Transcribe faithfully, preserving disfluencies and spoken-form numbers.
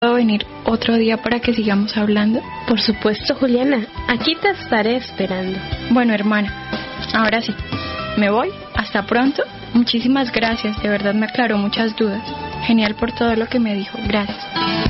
¿Puedo venir otro día para que sigamos hablando? Por supuesto, Juliana. Aquí te estaré esperando. Bueno, hermana, ahora sí. Me voy. Hasta pronto. Muchísimas gracias. De verdad me aclaró muchas dudas. Genial por todo lo que me dijo. Gracias.